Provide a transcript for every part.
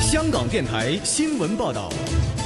香港电台新闻报道。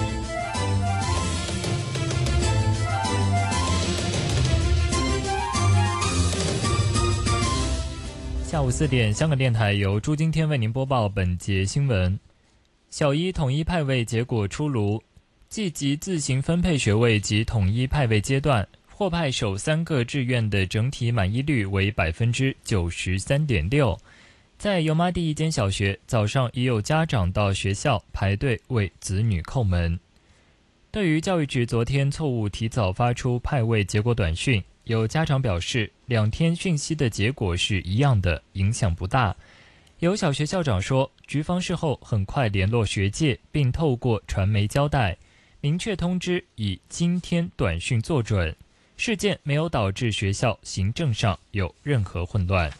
下午4点，香港电台由朱今天为您播报本节新闻。小一统一派位结果出炉，计及自行分配学位及统一派位阶段，获派首3个志愿的整体满意率为 93.6%。在油麻地一间小学，早上已有家长到学校排队为子女叩门。对于教育局昨天错误提早发出派位结果短讯，有家长表示2天讯息的结果是一样的，影响不大。有小学校长说，局方事后很快联络学界，并透过传媒交代，明确通知以今天短讯作准，事件没有导致学校行政上有任何混乱。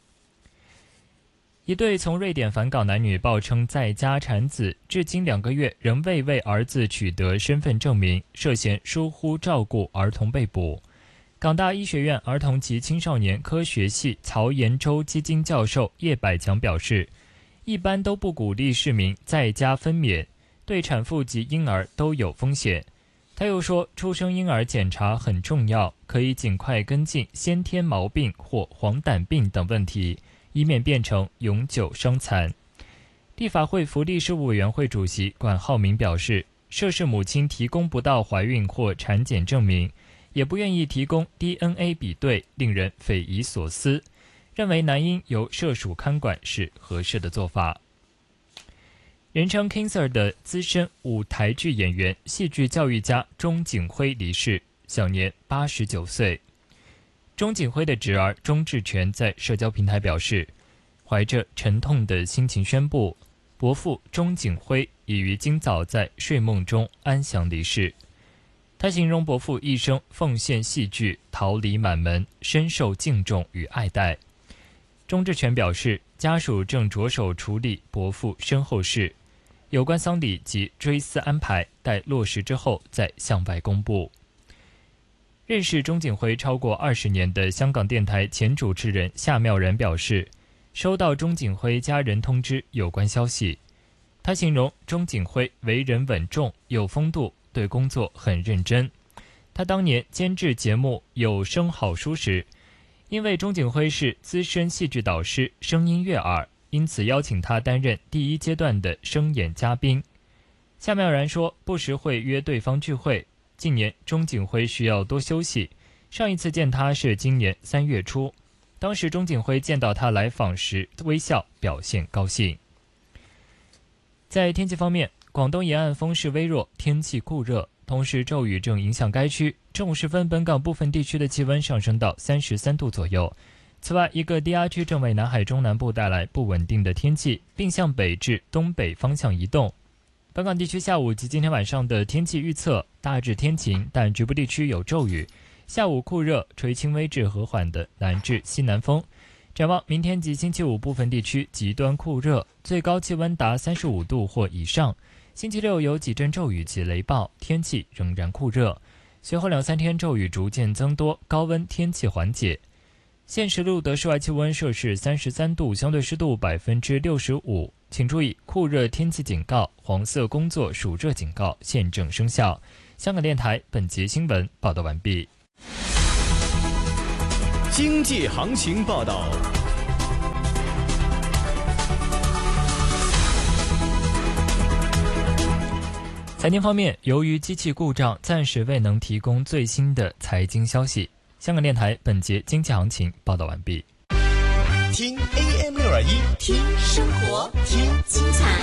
一对从瑞典返港男女报称在家产子，至今2个月仍未为儿子取得身份证明，涉嫌疏忽照顾儿童被捕。港大医学院儿童及青少年科学系曹延洲基金教授叶百强表示，一般都不鼓励市民在家分娩，对产妇及婴儿都有风险。他又说，出生婴儿检查很重要，可以尽快跟进先天毛病或黄疸病等问题，以免变成永久伤残。立法会福利事务委员会主席管浩明表示，涉事母亲提供不到怀孕或产检证明，也不愿意提供 DNA 比对，令人匪夷所思，认为男婴由社署看管是合适的做法。人称 King Sir 的资深舞台剧演员、戏剧教育家钟景辉离世，享年89岁。钟景辉的侄儿钟志全在社交平台表示，怀着沉痛的心情宣布，伯父钟景辉已于今早在睡梦中安详离世。他形容伯父一生奉献戏剧，桃李满门，深受敬重与爱戴。钟志全表示，家属正着手处理伯父身后事，有关丧礼及追思安排待落实之后再向外公布。认识钟景辉超过20年的香港电台前主持人夏妙然表示，收到钟景辉家人通知有关消息。他形容钟景辉为人稳重，有风度，对工作很认真。他当年监制节目《有声好书》时，因为钟景辉是资深戏剧导师，声音悦耳，因此邀请他担任第1阶段的声演嘉宾。夏妙然说，不时会约对方聚会，近年钟景辉需要多休息，上一次见他是今年3月初，当时钟景辉见到他来访时微笑，表现高兴。在天气方面，广东沿岸风势微弱，天气酷热，同时骤雨正影响该区。正午时分，本港部分地区的气温上升到33度左右。此外，一个低压区正为南海中南部带来不稳定的天气，并向北至东北方向移动。本港地区下午及今天晚上的天气预测，大致天晴，但局部地区有骤雨。下午酷热，吹轻微至和缓的南至西南风。展望明天及星期五，部分地区极端酷热，最高气温达35度或以上。星期六有几阵骤雨及雷暴，天气仍然酷热。随后2-3天骤雨逐渐增多，高温天气缓解。现时录得室外气温摄氏33度，相对湿度65%。请注意，酷热天气警告、黄色工作暑热警告现正生效。香港电台本节新闻报道完毕。 经济行情报道。 财经方面，由于机器故障，暂时未能提供最新的财经消息。香港电台本节经济行情报道完毕。 听 AM621， 听生活，听精彩，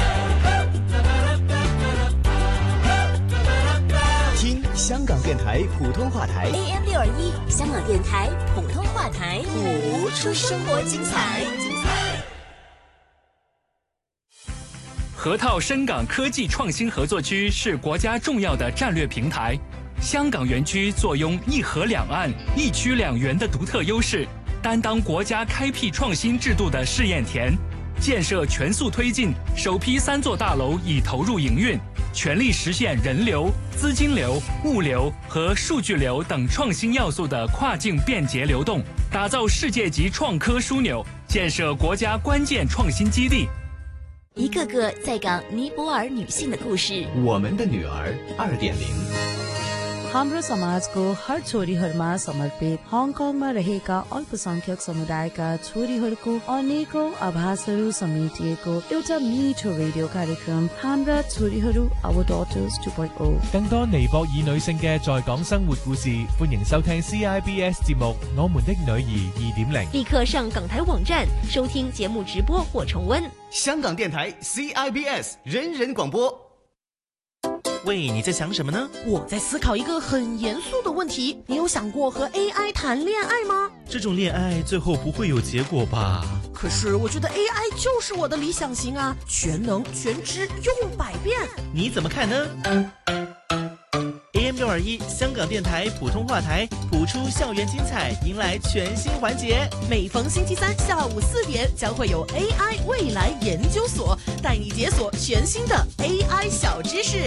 听香港电台普通话台 AM621，香港电台普通话台，谱出生活精彩。 河套深港科技创新合作区是国家重要的战略平台。香港园区坐拥一河两岸、一区两园的独特优势，担当国家开辟创新制度的试验田。建设全速推进，首批3座大楼已投入营运，全力实现人流、资金流、物流和数据流等创新要素的跨境便捷流动，打造世界级创科枢纽，建设国家关键创新基地。 一个个在港尼泊尔女性的故事。 我们的女儿2.0。 हाम्रो समाजको हर छोरीहरूमा समर्पित हङकङमा रहेका अल्पसंख्यक समुदायका छोरीहरूको अनेकौं आभासहरू समेटिएको एउटा मिठो रेडियो कार्यक्रम हाम्रा छोरीहरू Our Daughters 2.0。 更多尼泊爾女性嘅在港生活故事，歡迎收聽 CIBS 節目《我們的女兒2.0》。 立刻上港台網站收聽節目直播或重溫。 香港電台 CIBS 人人廣播。 喂，你在想什麼呢？ 我在思考一個很嚴肅的問題，你有想過和 AI 談戀愛嗎？ 這種戀愛最後不會有結果吧？ 可是我覺得 AI 就是我的理想型啊，全能全知用百變。 你怎麼看呢？AM621 香港電台普通話台譜出校園精彩，迎來全新環節。 每逢星期三下午4點，將會有 AI 未來研究所帶你解鎖全新的 AI 小知識。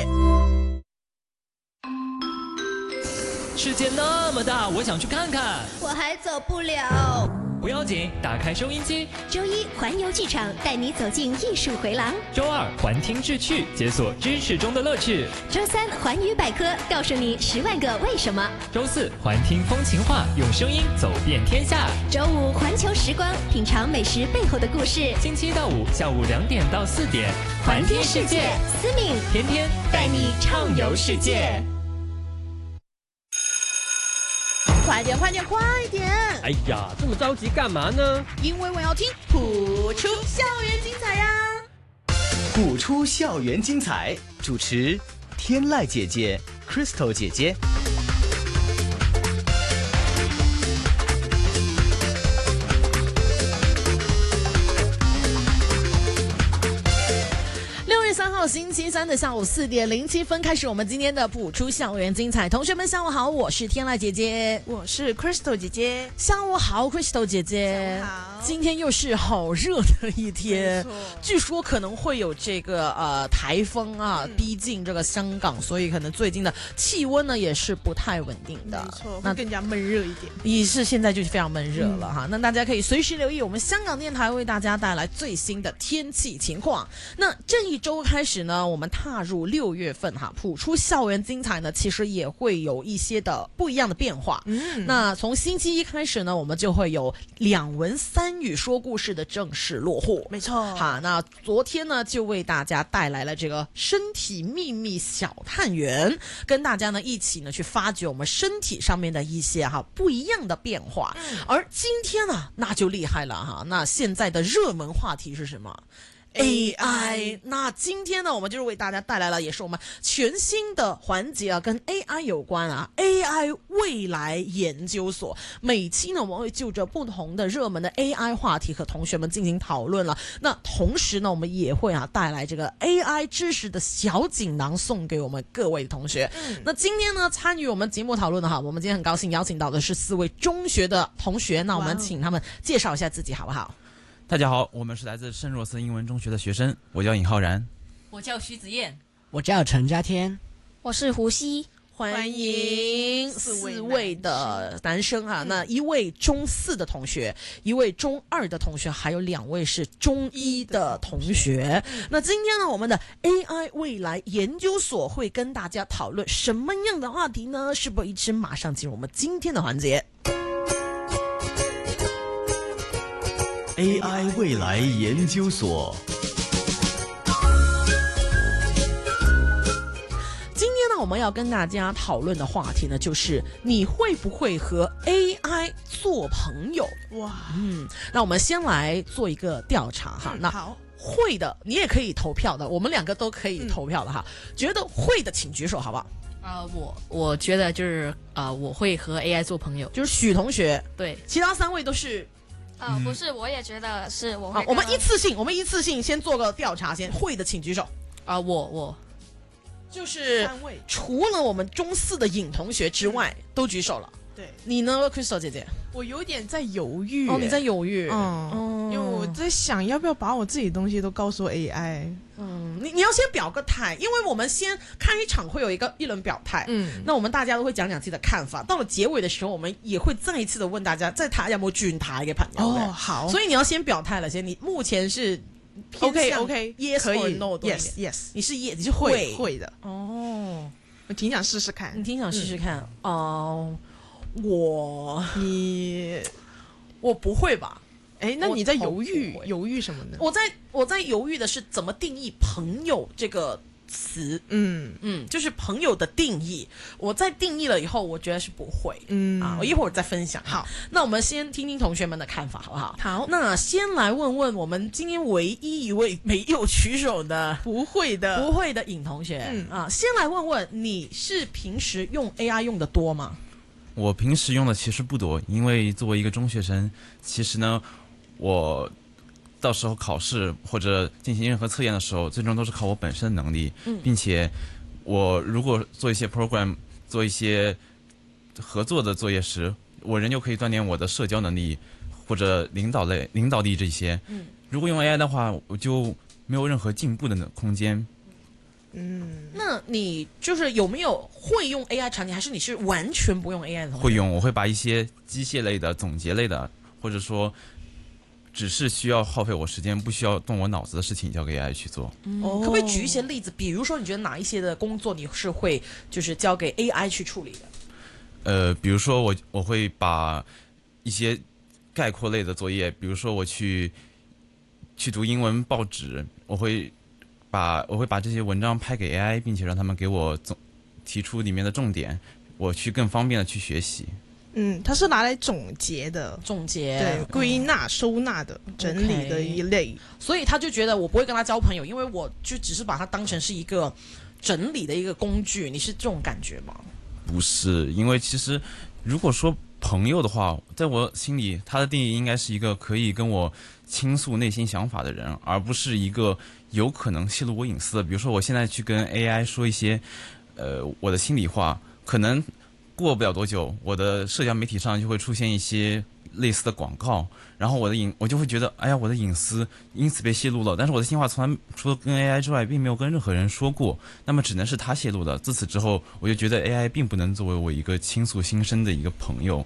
世界那麼大，我想去看看。 我還走不了。 不要緊，打開收音機。 周一環遊劇場，帶你走進藝術迴廊。 周二環聽智趣，解鎖知識中的樂趣。 周三環語百科，告訴你10萬個為什麼。 周四環聽風情話，用聲音走遍天下。 周五環球時光，品嘗美食背後的故事。 星期一到五下午2點到4點， 環聽世界，思敏天天帶你暢遊世界。 快點快點快點！ 哎呀，這麼着急幹嘛呢？ 因為我要聽譜出校園精彩呀！ 譜出校園精彩，主持天籟姐姐 Crystal 姐姐。 3號星期三的下午4點07分開始，我們今天的譜出校園精彩。同學們下午好，我是天籟姐姐， 我是 Crystal 姐姐。 下午好 Crystal 姐姐。 下午好。 今天又是好熱的一天，據說可能會有這個颱風啊逼近這個香港，所以可能最近的氣溫呢也是不太穩定的。 沒錯，那更加悶熱一點。 也是現在就是非常悶熱了哈。那大家可以隨時留意我們香港電台為大家帶來最新的天氣情況。那這一周開始呢，我們踏入6月份哈，譜出校園精彩呢，其實也會有一些的不一樣的變化。那從星期一開始呢，我們就會有2文3語說故事的正式落戶。 沒錯。 好，那昨天呢就為大家帶來了這個身體秘密小探員，跟大家呢一起呢去發掘我們身體上面的一些不一樣的變化。而今天呢，那就厲害了哈，那現在的熱門話題是什麼？AI。那今天呢，我們就是為大家帶來了，也是我們全新的環節啊，跟 AI 有關啊 ，AI 未來研究所。每期呢，我們會就着不同的熱門的 AI 話題和同學們進行討論了。那同時呢，我們也會帶來這個 AI 知識的小錦囊送給我們各位同學。那今天呢，參與我們節目討論的哈，我們今天很高興邀請到的是4位中學的同學，那我們請他們介紹一下自己，好不好？ 大家好，我們是來自聖若瑟英文中學的學生，我叫尹浩然， 我叫徐子燕， 我叫陳家天， 我是胡希。 歡迎4位的男生啊，那1位中4的同學，1位中2的同學，還有2位是中1的同學。那今天呢，我們的 AI 未來研究所會跟大家討論什麼樣的話題呢？事不宜遲，馬上進入我們今天的環節。 AI 未來研究所。 今天呢，我們要跟大家討論的話題呢，就是你會不會和 AI 做朋友？哇，那我們先來做一個調查哈。那好，會的你也可以投票的，我們2個都可以投票的哈。覺得會的請舉手，好不好？ 我覺得就是我會和 AI 做朋友， 就是許同學。 對， 其他3位都是。 不是，我也覺得是我會。 我們一次性先做個調查先，會的請舉手。 我就是除了我們中4的尹同學之外，都舉手了。 對， 你呢 ，Crystal 姐姐？ 我有點在猶豫。 哦，你在猶豫。 因為我在想要不要把我自己的東西都告訴 AI。 你要先表個態，因為我們先開場會有一輪表態。那我們大家都會講講自己的看法。到了結尾的時候，我們也會再一次的問大家，在台有冇轉台嘅朋友。 好。 所以你要先表態了先，你目前是 OK yes 可 or 以 no 多一点 yes， 你是你是会的哦， 我挺想试试看。 你挺想试试看我不会吧？ 哎，那你在犹豫什么呢？ 我在犹豫的是怎么定义朋友这个词，就是朋友的定义。我在定义了以后，我觉得是不会，我一会儿再分享。 好， 那我们先听听同学们的看法，好不好？ 好， 那先来问问我们今天唯一一位没有举手的不会的尹同学，先来问问你是平时用 AI 用的多吗？ 我平时用的其实不多，因为作为一个中学生，其实呢，我到时候考试或者进行任何测验的时候，最终都是靠我本身的能力，并且我如果做一些 program， 做一些合作的作业时，我仍旧可以锻炼我的社交能力或者领导力这些。如果用 AI 的话，我就没有任何进步的空间。 那你就是有没有会用 AI 场景，还是你是完全不用 AI 的同学？ 会用，我会把一些机械类的、总结类的，或者说只是需要耗费我时间，不需要动我脑子的事情，交给 AI 去做。 可不可以举一些例子？比如说，你觉得哪一些的工作你是会就是交给 AI 去处理的？ 比如说我会把一些概括类的作业，比如说我去读英文报纸，我会把这些文章拍给 AI， 并且让他们给我提出里面的重点，我去更方便的去学习。 它是拿来总结的，对，归纳、收纳的、整理的一类。 所以他就觉得我不会跟他交朋友，因为我就只是把它当成是一个整理的一个工具。你是这种感觉吗？ 不是，因为其实如果说朋友的话，在我心里，他的定义应该是一个可以跟我倾诉内心想法的人，而不是一个有可能泄露我隐私的。比如说，我现在去跟 AI 说一些我的心里话，可能过不了多久，我的社交媒体上就会出现一些类似的广告，然后我就会觉得，哎呀，我的隐私因此被泄露了。但是我的心话从来除了跟 AI 之外，并没有跟任何人说过，那么只能是他泄露的。自此之后，我就觉得 AI 并不能作为我一个倾诉心声的一个朋友。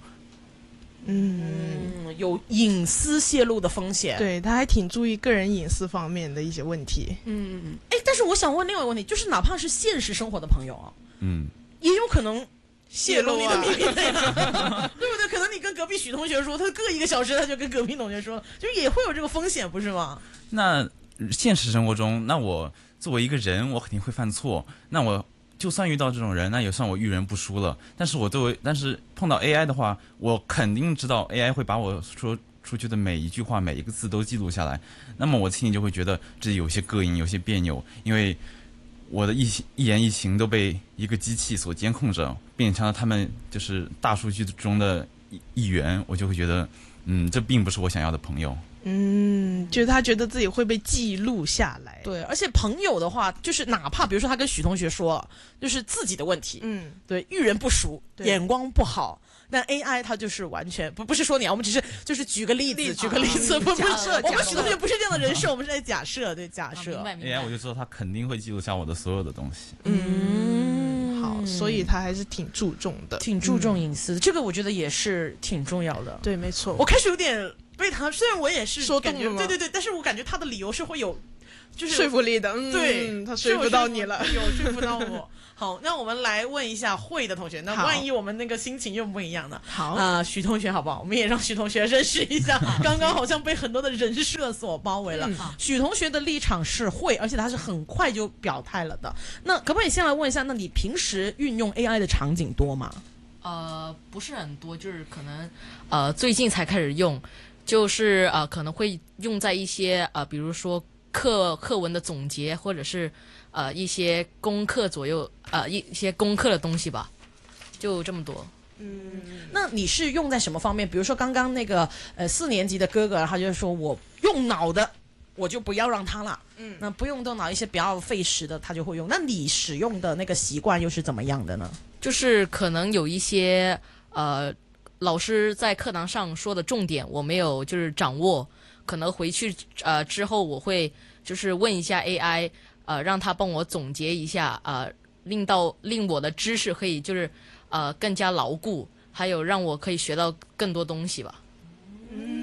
有隐私泄露的风险， 对，他还挺注意个人隐私方面的一些问题。 但是我想问另外一个问题，就是哪怕是现实生活的朋友啊，也有可能泄露你的秘密，对不对？可能你跟隔壁许同学说，他隔1个小时他就跟隔壁同学说，就也会有这个风险，不是吗？ 那现实生活中，那我作为一个人，我肯定会犯错，那我就算遇到这种人，那也算我遇人不淑了。但是碰到 AI 的话，我肯定知道 AI 会把我说出去的每一句话、每一个字都记录下来。那么我心里就会觉得这有些膈应，有些别扭，因为我的一言一行都被一个机器所监控着，变成了他们就是大数据中的一员，我就会觉得，这并不是我想要的朋友。 就是他觉得自己会被记录下来。 对，而且朋友的话，就是哪怕比如说他跟许同学说，就是自己的问题，对，遇人不淑，眼光不好。但 AI 它就是完全不是说你啊，我们只是就是举个例子，不是我们许同学不是这样的人设，我们是在假设，对，假设。 AI 我就知道他肯定会记录下我的所有的东西。 好，所以他还是挺注重的， 挺注重隐私的，这个我觉得也是挺重要的。 对，没错。 我开始有点被他，虽然我也是说动了吗？ 对，但是我感觉他的理由是会有，就是说服力的。 对， 他说服到你了， 有说服到我。好，那我们来问一下会的同学，那万一我们那个心情又不一样呢？ 好许同学好不好？我们也让许同学认识一下，刚刚好像被很多的人设所包围了。许同学的立场是会，而且他是很快就表态了的。那可不可以先来问一下，那你平时运用 AI 的场景多吗？ 不是很多，就是可能最近才开始用，就是可能会用在一些比如说课文的总结，或者是一些功课左右一些功课的东西吧，就这么多。 那你是用在什么方面？比如说刚刚那个4年级的哥哥，他就说我用脑的，我就不要让他了。那不用动脑一些比较费时的，他就会用。那你使用的那个习惯又是怎么样的呢？ 就是可能有一些老师在课堂上说的重点我没有就是掌握，可能回去之后我会就是问一下 AI，让他帮我总结一下，令我的知识可以就是更加牢固，还有让我可以学到更多东西吧。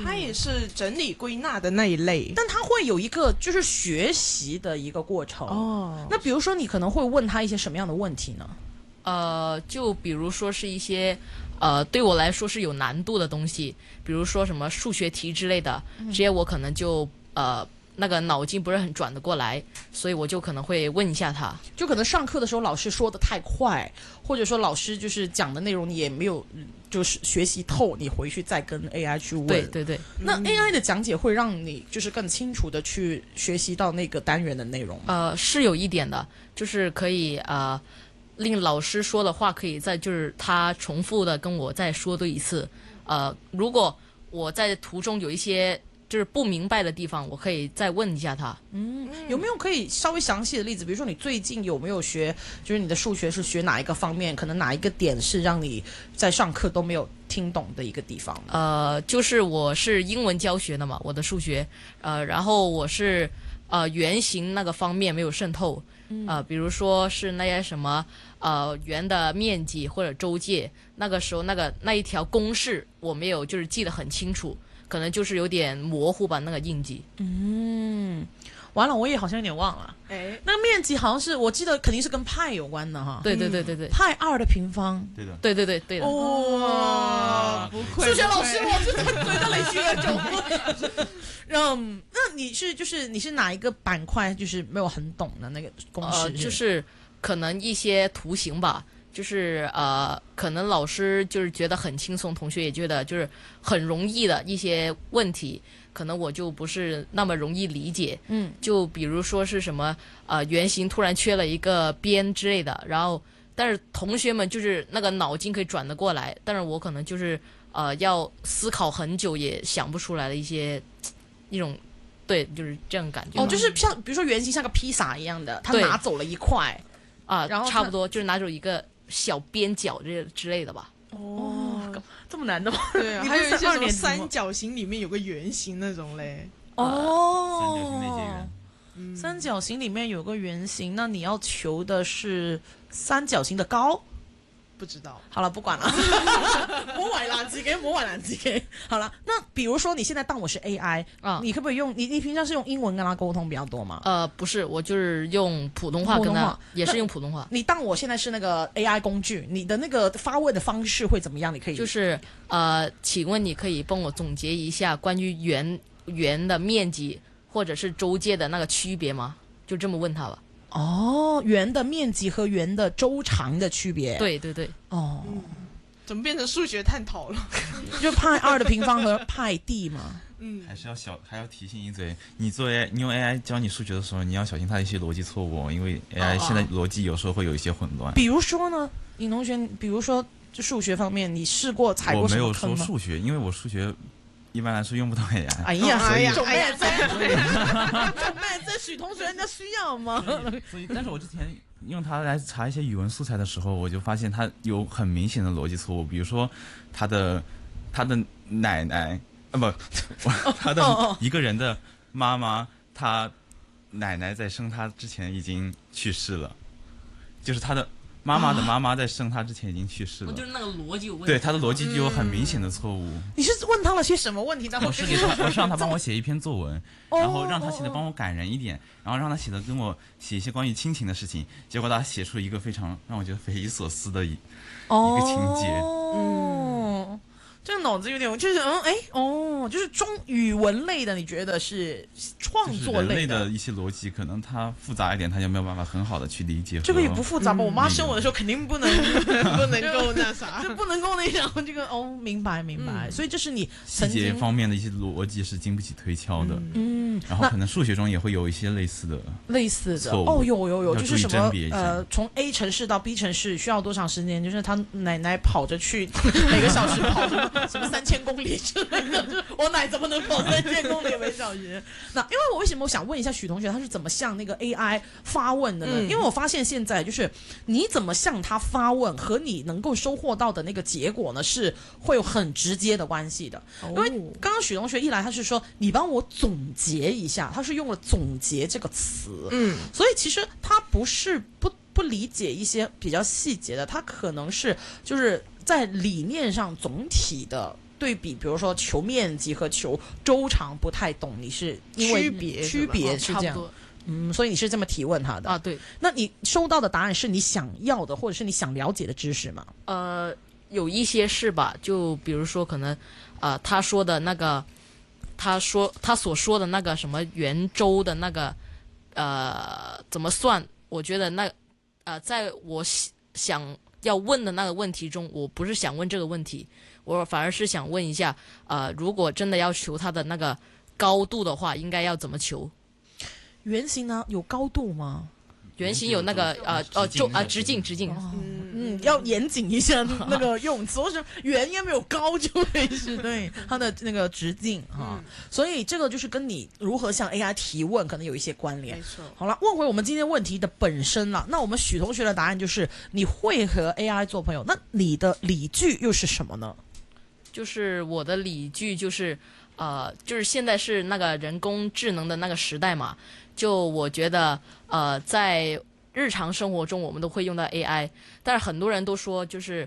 它也是整理归纳的那一类， 但它会有一个就是学习的一个过程哦。那比如说你可能会问他一些什么样的问题呢？ 就比如说是一些对我来说是有难度的东西，比如说什么数学题之类的，这些我可能就那个脑筋不是很转得过来，所以我就可能会问一下他。 就可能上课的时候老师说的太快，或者说老师就是讲的内容你也没有就是学习透，你回去再跟 AI 去问。 对对对。 那 AI 的讲解会让你就是更清楚的去学习到那个单元的内容吗？ 是有一点的，就是可以令老师说的话可以再就是他重复的跟我再说多一次。如果我在途中有一些就是不明白的地方，我可以再问一下他。 有没有可以稍微详细的例子？比如说你最近有没有学，就是你的数学是学哪一个方面？可能哪一个点是让你在上课都没有听懂的一个地方？ 就是我是英文教学的嘛，我的数学，然后我是圆形那个方面没有渗透。比如说是那些什么圆的面积或者周界，那个时候那一条公式我没有就是记得很清楚。可能就是有点模糊吧，那个印记。 完了，我也好像有点忘了。那个面积好像是我记得肯定是跟派有关的哈。 对对对对对， 派2的平方。 对的。 对对对对的。 哇，不愧数学老师，我真的嘴到雷区了，那你是哪一个板块就是没有很懂的那个公式？ 就是可能一些图形吧。就是可能老师就是觉得很轻松，同学也觉得就是很容易的一些问题，可能我就不是那么容易理解。就比如说是什么圆形突然缺了一个边之类的，然后但是同学们就是那个脑筋可以转得过来，但是我可能就是要思考很久也想不出来的一种，对，就是这样感觉。 就是像比如说圆形像个披萨一样的，他拿走了一块然后差不多就是拿走一个小边角之类的吧。 这么难的吗？ 对还有一些什么三角形里面有个圆形那种嘞。 三角形内接圆。 三角形里面有个圆形，那你要求的是三角形的高？ 不知道。 好了，不管了。冇為難自己。好了，那比如说你现在当我是 AI 你可不可以用你平常是用英文跟他沟通比较多吗？ 不是，我就是用普通话跟他，也是用普通话。 你当我现在是那个 AI 工具，你的那个发问的方式会怎么样？你可以就是请问你可以帮我总结一下关于圆的面积或者是周界的那个区别吗？就这么问他吧。 圆的面积和圆的周长的区别。 对对对。 怎么变成数学探讨了？ 就派2的平方和派 d 嘛。 还要提醒一嘴，你用 AI 教你数学的时候，你要小心它的一些逻辑错误，因为 AI 现在逻辑有时候会有一些混乱。 比如说呢，尹同学，比如说就数学方面，你踩过什么坑吗？ 我没有说数学，因为我数学一般来说用不到 AI。 哎呀，做咩这许同学人家需要吗？ 所以，但是我之前用它来查一些语文素材的时候，我就发现它有很明显的逻辑错误，比如说他的奶奶他的一个人的妈妈，他奶奶在生他之前已经去世了，就是他的妈妈的妈妈在生他之前已经去世了。 就是那个逻辑有问题。 对，他的逻辑就有很明显的错误。 你是问他了些什么问题？ 我是让他帮我写一篇作文，然后让他写的帮我感人一点，然后让他写的跟我写一些关于亲情的事情，结果他写出一个非常让我觉得匪夷所思的一个情节。 这个脑子有点就是就是语文类的，你觉得是创作类的？人类的一些逻辑可能它复杂一点，它就没有办法很好的去理解。 这个也不复杂吧？我妈生我的时候肯定不能够那啥， 就不能够那样。这个明白。所以这是你细节方面的一些逻辑是经不起推敲的。然后可能数学中也会有一些类似的错误。 有就是什么从 A 城市到 B 城市需要多长时间？就是他奶奶跑着去，每个小时跑什么3000公里之类的，就是我奶怎么能跑3000公里每小时？那因为我为什么我想问一下许同学，他是怎么向那个 AI 发问的呢？因为我发现现在就是你怎么向他发问和你能够收获到的那个结果呢，是会有很直接的关系的。因为刚刚许同学一来，他是说你帮我总结一下，他是用了总结这个词，所以其实他不是不理解一些比较细节的，他可能是就是在理念上总体的对比，比如说求面积和求周长不太懂，你是因为区别是这样。所以你是这么提问他的啊？对。 那你收到的答案是你想要的，或者是你想了解的知识吗？ 有一些是吧，就比如说可能，他说的那个，他所说的那个什么圆周的那个，怎么算？我觉得在我想要问的那个问题中，我不是想问这个问题，我反而是想问一下，如果真的要求它的那个高度的话，应该要怎么求？ 圆形呢有高度吗？ 圆形有那个直径， 要严谨一下那个用词。我想圆应该没有高就会是对它的那个直径哈，所以这个就是跟你如何向 AI 提问可能有一些关联。 没错。 好了，问回我们今天问题的本身了。那我们许同学的答案就是你会和 AI 做朋友，那你的理据又是什么呢？ 就是我的理据就是就是现在是那个人工智能的那个时代嘛。就我觉得，在日常生活中我们都会用到 AI， 但是很多人都说就是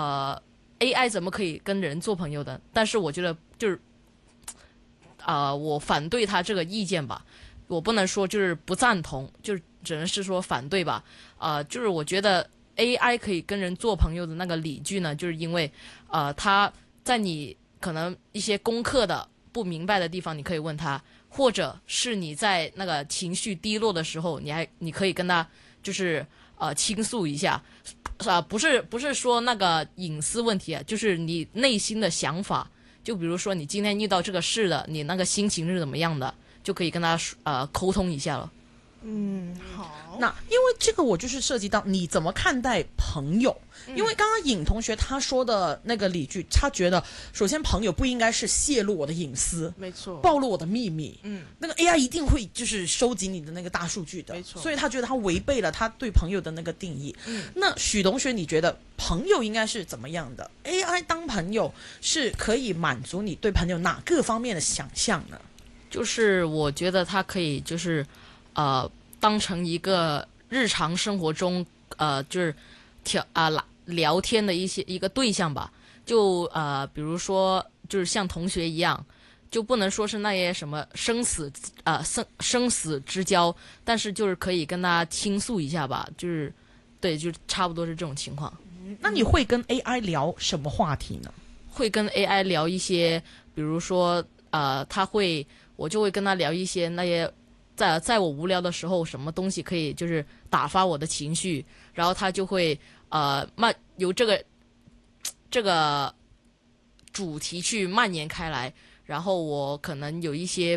AI 怎么可以跟人做朋友的？但是我觉得就是我反对他这个意见吧，我不能说就是不赞同，就只能是说反对吧。就是我觉得 AI 可以跟人做朋友的那个理据呢，就是因为他在你可能一些功课的不明白的地方，你可以问他。或者是你在那个情绪低落的时候，你可以跟他就是倾诉一下，不是说那个隐私问题啊，就是你内心的想法。就比如说你今天遇到这个事了，你那个心情是怎么样的，就可以跟他沟通一下了。 好。 那因为这个我就是涉及到你怎么看待朋友，因为刚刚尹同学他说的那个理据，他觉得首先朋友不应该是泄露我的隐私， 没错， 暴露我的秘密，那个 AI 一定会就是收集你的那个大数据的， 没错， 所以他觉得他违背了他对朋友的那个定义。那许同学，你觉得朋友应该是怎么样的 ？AI 当朋友是可以满足你对朋友哪个方面的想象呢？ 就是我觉得他可以就是当成一个日常生活中就是聊天的一个对象吧。就比如说就是像同学一样，就不能说是那些什么生死之交，但是就是可以跟他倾诉一下吧。就是对，就差不多是这种情况。 那你会跟 AI 聊什么话题呢？ 会跟 AI 聊一些，比如说我就会跟他聊一些那些在我无聊的时候，什么东西可以就是打发我的情绪，然后他就会由这个主题去蔓延开来，然后我可能有一些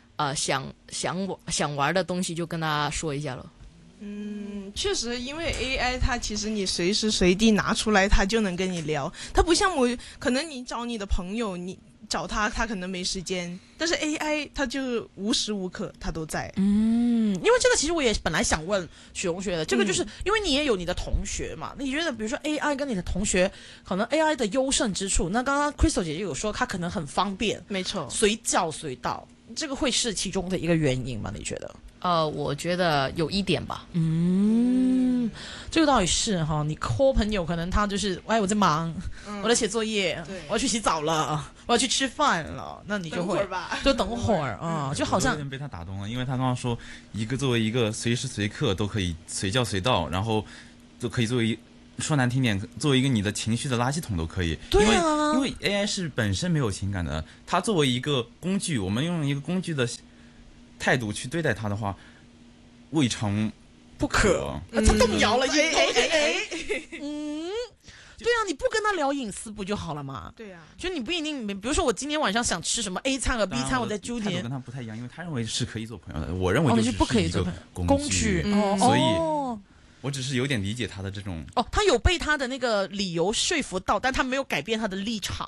想玩的东西就跟他说一下了。 确实，因为 AI 它其实你随时随地拿出来，它就能跟你聊。它不像可能你找你的朋友，你找他可能没时间，但是 AI 它就无时无刻它都在。 因为这个其实我也本来想问许同学的，这个就是因为你也有你的同学嘛，你觉得比如说 AI 跟你的同学，可能 AI 的优胜之处，那刚刚 Crystal 姐姐有说它可能很方便， 没错， 随叫随到，这个会是其中的一个原因吗？你觉得？ 我觉得有一点吧。 这个倒也是哈。你 call 朋友，可能他就是我在忙，我在写作业，我要去洗澡了，我要去吃饭了，那你就会就等会儿啊，就好像有点被他打动了，因为他刚刚说作为一个随时随刻都可以随叫随到，然后都可以作为说难听点，作为一个你的情绪的垃圾桶都可以。 对啊， 因为 AI 是本身没有情感的，它作为一个工具，我们用一个工具的态度去对待它的话，未尝不可。 他动摇了，对啊，你不跟他聊隐私不就好了嘛？ 对啊， 就你不一定，比如说我今天晚上想吃什么 A 餐和 B 餐，我在纠结。 态度跟他不太一样，因为他认为是可以做朋友的，我认为就是不可以做工具， 所以我只是有点理解他的这种。 他有被他的那个理由说服到，但他没有改变他的立场。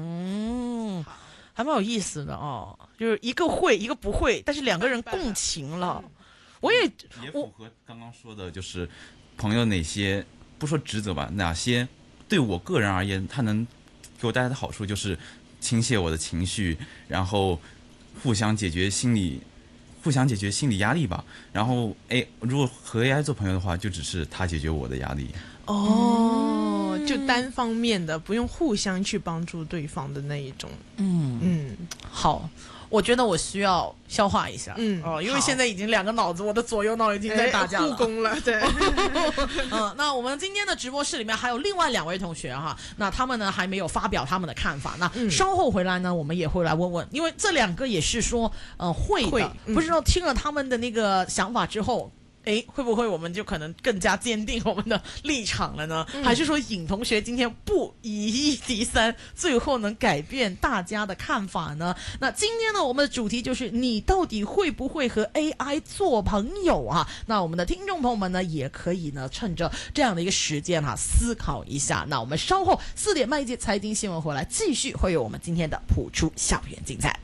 还蛮有意思的哦，就是一个会，一个不会，但是两个人共情了。也符合刚刚说的，就是朋友哪些不说职责吧，哪些对我个人而言，他能给我带来的好处就是倾泻我的情绪，然后互相解决心理压力吧。然后如果和 AI 做朋友的话，就只是他解决我的压力。 就单方面的，不用互相去帮助对方的那一种。 好。我觉得我需要消化一下，因为现在已经2个脑子，我的左右脑已经在打架了， 互攻了，对。 那我们今天的直播室里面还有另外2位同学哈，那他们呢还没有发表他们的看法，那稍后回来呢，我们也会来问问，因为这2个也是说，会的，不知道听了他们的那个想法之后。会不会我们就可能更加坚定我们的立场了呢？还是说尹同学今天不以1敌3，最后能改变大家的看法呢？那今天呢，我们的主题就是你到底会不会和 AI 做朋友啊？那我们的听众朋友们呢，也可以呢趁着这样的一个时间思考一下。那我们稍后4点半一节财经新闻回来，继续会有我们今天的普出校园精彩。